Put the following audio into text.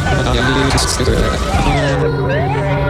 またやりですけど、